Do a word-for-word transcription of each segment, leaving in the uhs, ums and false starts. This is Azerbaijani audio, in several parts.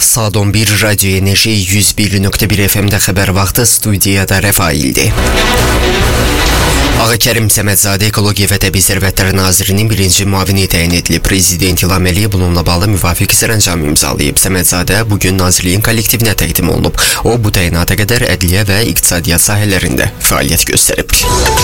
Saat on bir Radyo Enerji yüz bir nokta bir F M'de haber vakti, studiyada Refail'di. Ağakerim Səmədzade Ekologiya və Təbii Sərvətlər Nazirinin birinci müavini təyin edilib. Prezident İlham Əliyev bununla bağlı müvafiq sərəncam imzalayıb. Səmədzadə bugün Nazirliyin kollektivinə təqdim olunub. O, bu təyinata qədər ədliyyə və iqtisadiyyat sahələrində fəaliyyət göstərib.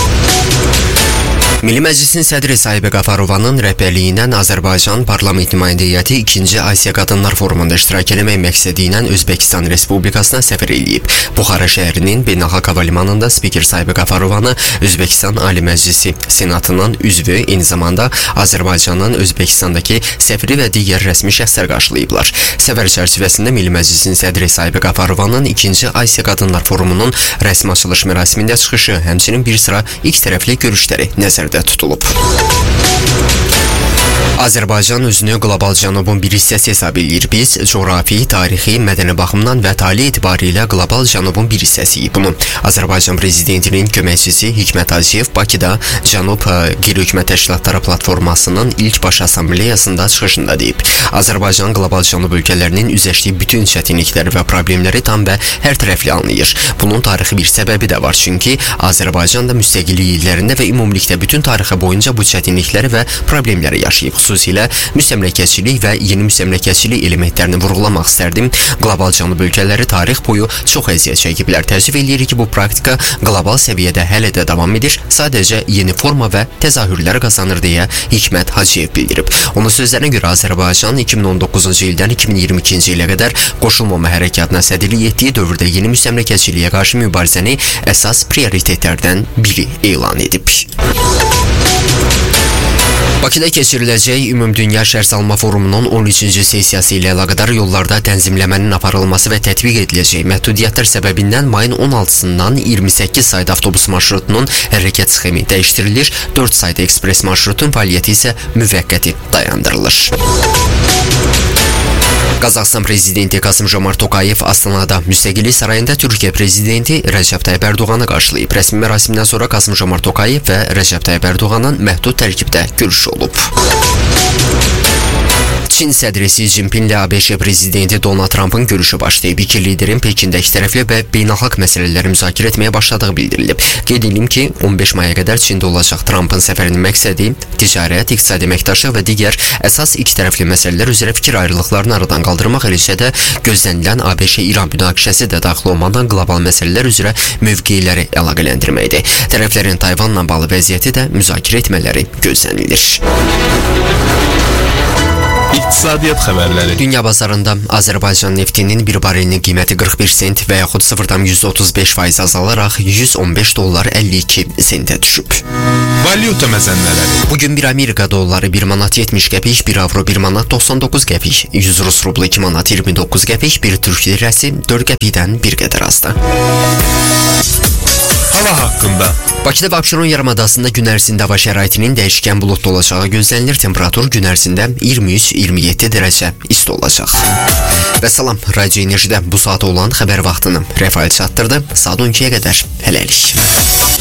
Milli Məclisin sədri Sahibə Qafarovanın rəhbərliyindən Azərbaycan Parlament nümayəndə heyəti ikinci Asiya Qadınlar Forumunda iştirak etmək məqsədi ilə Özbəkistan Respublikasına səfər eləyib. Buxara şəhərinin Beynəlxalq Hava Limanında spiker Sahibə Qafarovanı Özbəkistan Ali Məclisi Senatının üzvü, eyni zamanda Azərbaycanın Özbəkistandakı səfiri və digər rəsmi şəxslər qarşılayıblar. Səfər çərçivəsində Milli Məclisin sədri Sahibə Qafarovanın ikinci Asiya Qadınlar Forumunun rəsmi açılış mərasimində çıxışı, həmçinin bir sıra ilk tərəfli görüşləri nəzərdə tutulub. Azərbaycan özünü qlobal cənubun bir hissəsi hesab edir. Biz coğrafi, tarixi, mədəni baxımdan və tali etibarilə qlobal cənubun bir hissəsiyik. Bunu Azərbaycan Prezidentinin köməkçisi Hikmət Hacıyev Bakıda Cənub Qeyri-Hökumət Təşkilatları Platformasının ilk baş assambleyasında çıxışında deyib. Azərbaycan qlobal cənub ölkələrinin üzləşdiyi bütün çətinlikləri və problemləri tam və hər tərəfli anlayır. Bunun tarixi bir səbəbi də var, çünki Azərbaycan da müstəqillik illərində və ümumilikdə bütün tarixi boyunca bu çətinlikləri və problemləri yaşayıb. Xüsusilə müstəmləkəçilik və yeni müstəmləkəçilik elementlərini vurğulamaq istərdim. Qlobal cənub ölkələri tarix boyu çox əziyyət çəkiblər. Təəssüf eləyirik ki, bu praktika qlobal səviyyədə hələ də davam edir. Sadəcə yeni forma və təzahürlər qazanır deyə Hikmət Hacıyev bildirib. Onun sözlərinə görə Azərbaycan iki min on doqquzuncu ildən iki min iyirmi ikinci ilə qədər qoşulmama hərəkatına sədrlik etdiyi dövrdə yeni müstəmləkəçiliyə qarşı mübarizəni əsas prioritetlərdən biri elan edib. Bakıda keçiriləcək Ümumdünya Şərsalma Forumunun on üçüncü sessiyası ilə əlaqədar yollarda tənzimləmənin aparılması və tətbiq ediləcək məhdudiyyətlər səbəbindən mayın on altısından iyirmi səkkiz sayda avtobus marşrutunun hərəkət sxemi dəyişdirilir, dörd sayda ekspres marşrutun fəaliyyəti isə müvəqqəti dayandırılır. Qazaxıstan Prezidenti Kasım-Jomart Tokayev Astanada Müstəqillik Sarayında Türkiyə Prezidenti Rəcəb Tayyip Ərdoğanı qarşılayıb. Rəsmi mərasimdən sonra Kasım-Jomart Tokayev və Rəcəb Tayyip Ərdoğanın məhdud tərkibdə görüşü olub. Çin sədri Xi Jinpinglə A B Ş Prezidenti Donald Trump'ın görüşü başlayıb. İki liderin Pekində ikitərəfli və beynəlxalq məsələləri müzakirə etməyə başladığı bildirilib. Qeyd edeyim ki, on beş maya qədər Çində olacaq Trump'ın səfərinin məqsədi ticarət, iqtisadi əməkdaşlıq və digər əsas ikitərəfli məsələlər üzrə fikir ayrılıqlarını aradan qaldırmaq, eləcə də gözlənilən A B Ş-İran münaqişəsi də daxil olmadan qlobal məsələlər üzrə mövqeləri əlaqələndirməkdir. Tərəflərin Tayvanla bağlı vəziyyəti də müzakirə etmələri gözlənilir. İqtisadiyyat xəbərləri. Dünya bazarında Azərbaycan neftinin bir barelinin qiyməti qırx bir sent və yaxud sıfır nöqtə yüz otuz beş faiz azalaraq yüz on beş dollar əlli iki sentə düşüb. Valyuta məzənləri. Bugün bir Amerika dolları bir manat yetmiş qəpik, bir avro bir manat doxsan doqquz qəpik, yüz rus rublu iki manat iyirmi doqquz qəpik, bir türk lirəsi dörd qəpikdən bir qədər azdır. Hava haqqında. Bakıda və Abşeron yarımadasında gün ərzində hava şəraitinin dəyişkən buludlu olacağı gözlənilir. Temperatur gün ərzində iyirmi üç iyirmi yeddi dərəcə isti olacaq. Və salam, Radyo Enerjidə bu saata olan xəbər vaxtını Refail çatdırdı. Saat on ikiyə qədər hələlik.